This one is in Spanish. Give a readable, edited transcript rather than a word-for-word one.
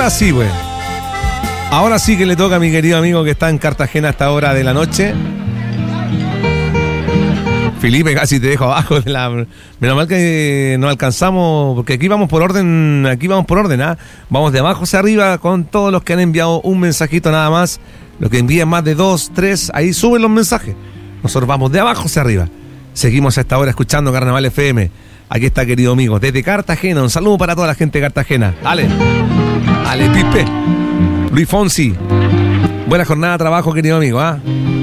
Ahora sí, güey. Ahora sí que le toca a mi querido amigo que está en Cartagena a esta hora de la noche. Felipe, casi te dejo abajo de la... Menos mal que no alcanzamos, porque aquí vamos por orden, ¿ah? Vamos de abajo hacia arriba con todos los que han enviado un mensajito nada más. Los que envíen más de 2, 3, ahí suben los mensajes. Nosotros vamos de abajo hacia arriba. Seguimos a esta hora escuchando Carnaval FM. Aquí está, querido amigo, desde Cartagena. Un saludo para toda la gente de Cartagena. Dale, Pipe. Luis Fonsi. Buena jornada de trabajo, querido amigo, ¿ah?